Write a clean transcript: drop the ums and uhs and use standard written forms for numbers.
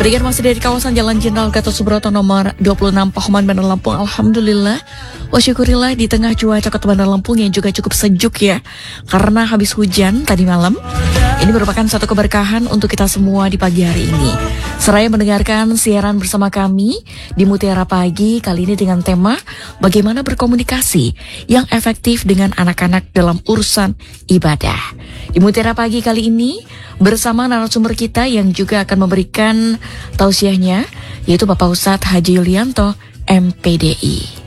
Berikan masih dari kawasan Jalan Jenderal Gatot Subroto nomor 26 Pahoman, Bandar Lampung. Alhamdulillah, wa syukurillah di tengah cuaca Kota Bandar Lampung yang juga cukup sejuk ya, karena habis hujan tadi malam. Ini merupakan satu keberkahan untuk kita semua di pagi hari ini. Seraya mendengarkan siaran bersama kami di Mutiara Pagi kali ini dengan tema bagaimana berkomunikasi yang efektif dengan anak-anak dalam urusan ibadah. Di Mutiara Pagi kali ini bersama narasumber kita yang juga akan memberikan tausiahnya, yaitu Bapak Ustadz Haji Yulianto, MPDI.